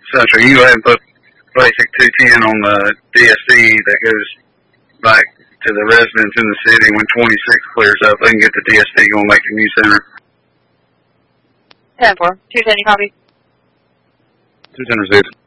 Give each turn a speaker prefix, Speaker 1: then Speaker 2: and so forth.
Speaker 1: Central, you go ahead and put basic 210 on the DSC that goes back to the residents in the city. When 26 clears up, they can get the DSC going back to New Center.
Speaker 2: 10-4. 210, you copy?
Speaker 3: 210 received.